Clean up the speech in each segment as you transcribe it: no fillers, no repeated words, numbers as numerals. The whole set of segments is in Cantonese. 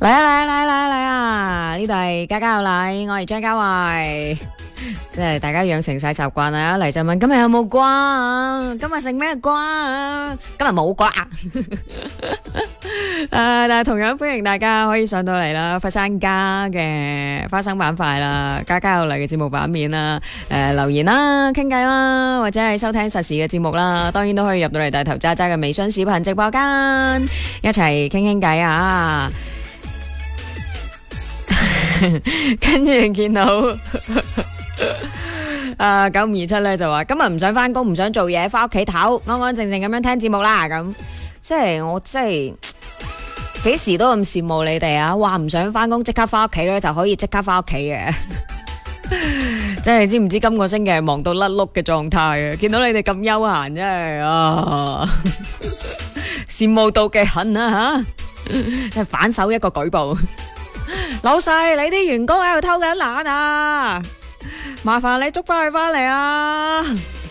嚟啊嚟啊嚟啊嚟啊！呢度係家家有禮，我係張家慧。即係大家養成晒習慣啦，嚟就問今日有冇瓜啊？今日食咩瓜啊？今日冇瓜。但係同樣歡迎大家可以上到嚟啦，佛山家嘅花生板塊啦，家家有禮嘅節目版面啦，留言啦，傾偈啦，或者係收聽實時嘅節目啦，當然都可以入到嚟大頭渣渣嘅微信視頻直播間，一齊傾傾偈啊！跟住見到9527咧就話今日唔想翻工，唔想做嘢，翻屋企唞，安安靜靜咁樣聽節目啦。咁即係我即係幾時都咁羨慕你哋啊！話唔想翻工，即刻翻屋企咧就可以即刻翻屋企嘅。即係知唔知今個星期係忙到甩碌嘅狀態啊！見到你哋咁悠閒，真係啊羨慕到嘅很啊吓！反手一個舉報。老細，你啲員工喺度偷緊懶啊！麻煩你捉翻佢翻嚟啊！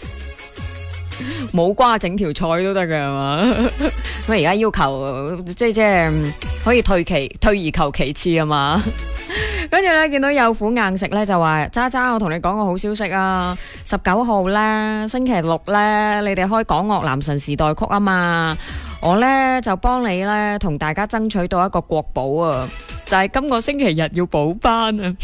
冇瓜整條菜都得㗎係嘛？咁而家要求即係可以退而求其次啊嘛？跟住咧見到有苦硬食咧就話渣渣，我同你講個好消息啊！19號咧星期六咧，你哋開港樂男神時代曲啊嘛！我咧就幫你咧同大家爭取到一個國寶啊！就係今個星期日要補班啊！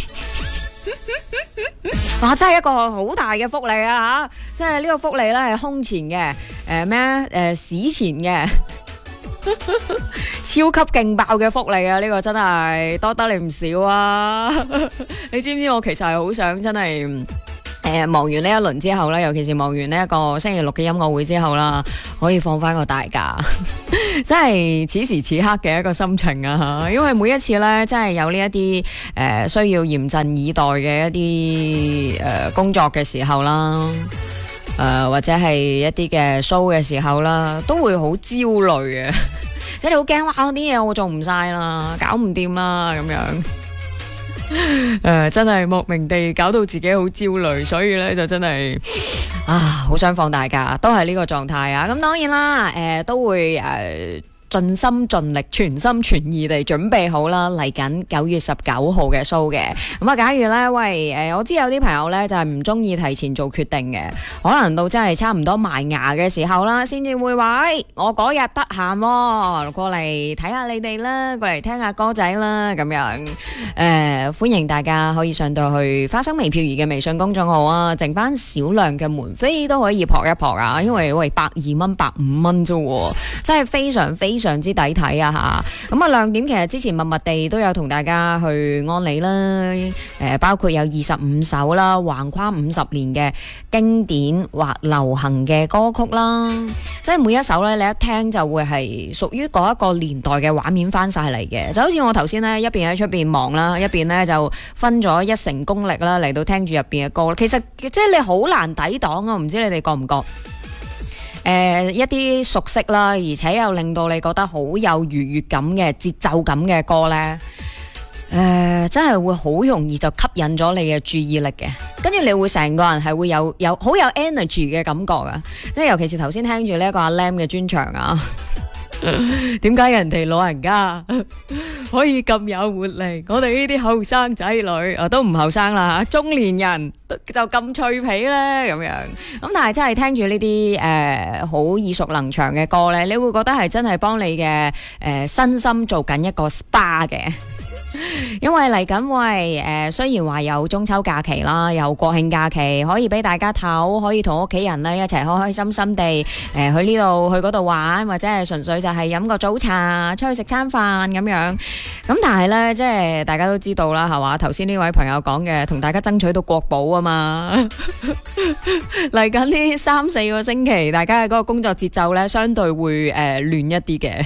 哇，真係一個好大嘅福利啊！吓，即係呢個福利咧係空前嘅，史前嘅，超級勁爆嘅福利啊！呢個真係多得你唔少啊！你知唔知我其實係好想真係忙完呢一輪之後咧，尤其是忙完呢一個星期六嘅音樂會之後啦，可以放翻個大假，真係此時此刻嘅一個心情啊！因為每一次咧，真係有呢一啲需要嚴陣以待嘅一啲工作嘅時候啦，或者係一啲嘅 show 嘅時候啦，都會好焦慮啊！即係你好驚哇，啲嘢我做唔晒啦，搞唔掂啦咁樣。真係莫名地搞到自己好焦慮，所以咧就真係好想放大假，都係呢個狀態啊！咁當然啦，都會盡心盡力、全心全意地準備好啦，嚟緊9月19號嘅 show 嘅。咁啊，假如咧，我知有啲朋友咧就係唔中意提前做決定嘅，可能到真係差唔多埋牙嘅時候啦，先至會話，我嗰日得閒，過嚟睇下你哋啦，過嚟聽下歌仔啦，咁樣。歡迎大家可以上到去花生微漂兒嘅微信公眾號啊，剩翻少量嘅門飛都可以撲一撲啊，因為120蚊、150蚊啫，真係非常之抵睇啊吓！咁啊亮點其實之前默默地都有同大家去安利啦，包括有25首啦，橫跨50年嘅經典或流行嘅歌曲啦，即係每一首咧你一聽就會係屬於嗰一個年代嘅畫面翻晒嚟嘅，就好似我頭先呢，一邊喺出邊忙啦，一邊呢就分咗1成功力啦嚟到聽住入邊嘅歌，其實即係你好難抵擋啊！唔知你哋覺唔覺？一啲熟悉啦，而且又令到你覺得好有愉悅感嘅節奏感嘅歌呢，真係會好容易就吸引咗你嘅注意力嘅，跟住你會成個人係會有好有 energy 嘅感覺啊！即係尤其是頭先聽住呢一個阿 Lam 嘅專場啊，點解人哋老人家可以咁有活力，我哋呢啲後生仔女都唔後生啦，中年人就咁脆皮咧咁樣，咁但係真係聽住呢啲好耳熟能詳嘅歌咧，你會覺得係真係幫你嘅身心做緊一個 SPA 嘅。因為嚟緊雖然話有中秋假期啦，有國慶假期可以俾大家唞，可以同屋企人咧一齊開開心心地去呢度去嗰度玩，或者係純粹就係飲個早茶，出去食餐飯咁樣。咁但係咧，即係大家都知道啦，係嘛？頭先呢位朋友講嘅，同大家爭取到國寶啊嘛。嚟緊呢3-4個星期，大家嘅嗰個工作節奏咧，相對會亂一啲嘅。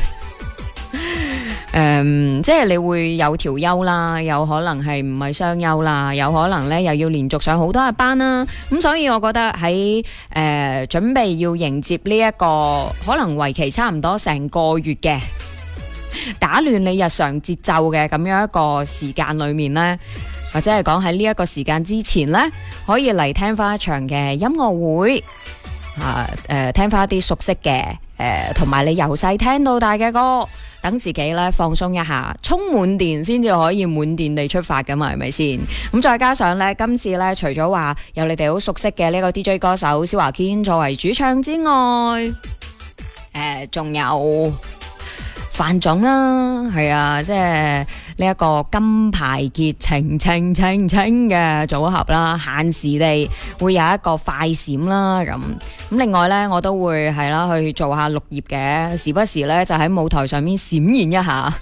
即係你會有調休啦，有可能係唔係雙休啦，有可能咧又要連續上好多日班啦，咁所以我覺得喺準備要迎接呢一個可能為期差唔多成個月嘅打亂你日常節奏嘅咁樣一個時間裏面呢，或者係講喺呢一個時間之前呢，可以嚟聽翻一場嘅音樂會聽翻一啲熟悉嘅同埋你由細聽到大嘅歌，等自己咧放鬆一下，充滿電先至可以滿電地出發噶嘛，係咪先？咁再加上咧，今次咧除咗話有你哋好熟悉嘅呢個 DJ 歌手蕭華堅作為主唱之外，仲有范總啦，係啊，即係呢一個金牌傑情嘅組合啦，限時地會有一個快閃啦，咁另外呢，我都會係啦去做下綠葉嘅，時不時呢就喺舞台上面閃現一下。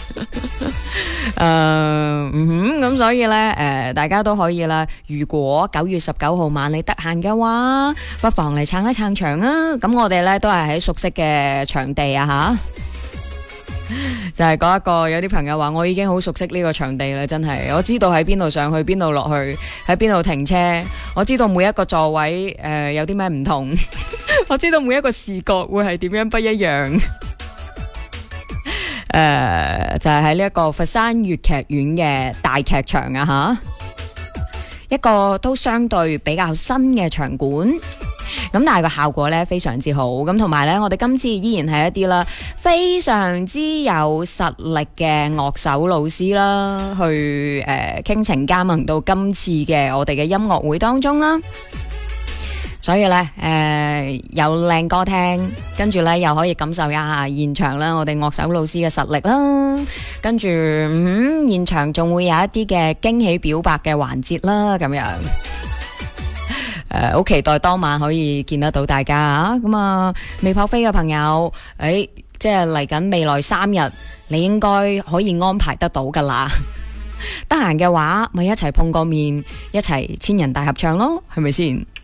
咁所以呢，大家都可以啦。如果9月19號晚你得閒嘅話，不妨嚟撐一撐場啊！咁我哋呢都係喺熟悉嘅場地啊，吓。就係嗰一個，有啲朋友話我已經好熟悉呢個場地啦，真係我知道喺邊度上去，邊度落去，喺邊度停車，我知道每一個座位有啲咩唔同，我知道每一個視覺會係點樣不一樣。就係喺呢一個佛山粵劇院嘅大劇場啊，吓，一個都相對比較新嘅場館。咁但係個效果咧非常之好，咁同埋咧我哋今次依然係一啲啦非常之有實力嘅樂手老師啦，去傾情加盟到今次嘅我哋嘅音樂會當中啦。所以咧有靚歌聽，跟住咧又可以感受一下現場啦，我哋樂手老師嘅實力啦，跟住現場仲會有一啲嘅驚喜表白嘅環節啦，咁樣。好期待當晚可以見得到大家啊！咁啊，未撲飛嘅朋友，即係嚟緊未來3日，你應該可以安排得到噶啦。得閒嘅話，咪一齊碰個面，一齊千人大合唱咯，係咪先？